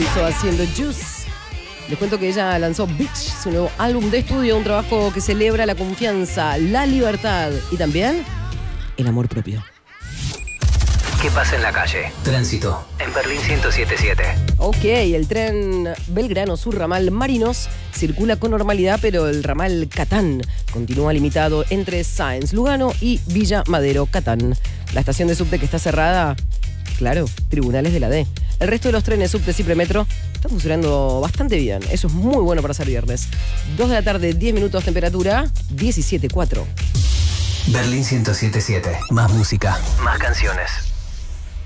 Alonso haciendo Juice. Les cuento que ella lanzó Bitch, su nuevo álbum de estudio, un trabajo que celebra la confianza, la libertad y también el amor propio. ¿Qué pasa en la calle? Tránsito en Berlín 107.7. Ok, el tren Belgrano Sur ramal Marinos circula con normalidad, pero el ramal Catán continúa limitado entre Sáenz Lugano y Villa Madero Catán. La estación de subte que está cerrada, claro, Tribunales de la D. El resto de los trenes subte y premetro están funcionando bastante bien. Eso es muy bueno para ser viernes. 2 de la tarde, 10 minutos, temperatura 17,4. Berlín 107.7. Más música, más canciones.